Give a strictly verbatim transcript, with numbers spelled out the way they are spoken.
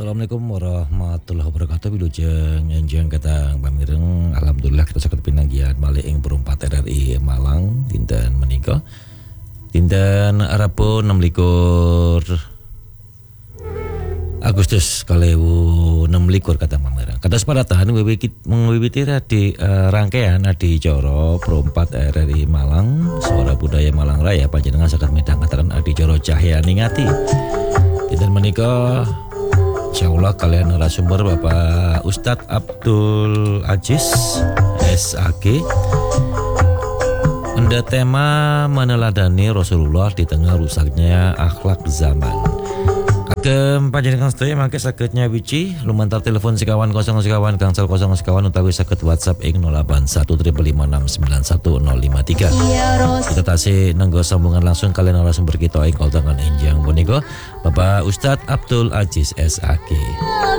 Assalamualaikum warahmatullahi wabarakatuh. Wilujeng enjang katang pamireng. Alhamdulillah kita saged pinanggihan malih ing Perumpat R R I Malang dinten menika. Dinten Rabu enam likur Agustus kalih enam likur katang pamireng. Kados padatan wiwiti di uh, rangkaian adicara Perumpat R R I Malang Suara Budaya Malang Raya panjenengan saged midhangetaken adicara Cahya Ningati. Dinten menika insyaallah kalian narasumber Bapak Ustadz Abdul Aziz S A G. Unda tema meneladani Rasulullah di tengah rusaknya akhlak zaman. Kagem panjenengan sedaya mangke saged nyawiji lumantar telepon sekawan kosong sekawan gangsal kosong sekawan utawi saged WhatsApp ing nol delapan satu lima lima enam sembilan satu nol lima tiga. Kita tasih nenggo sambungan langsung kalian narasumber kita ing kaltangan enjang punika Bapak Ustadz Abdul Aziz S A G.